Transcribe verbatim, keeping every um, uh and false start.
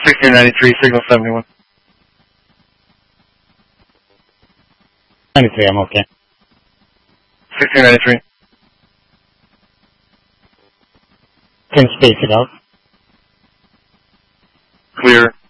sixteen ninety-three, signal seventy-one. ninety-three, I'm okay. sixteen ninety-three. Can space it out. Clear.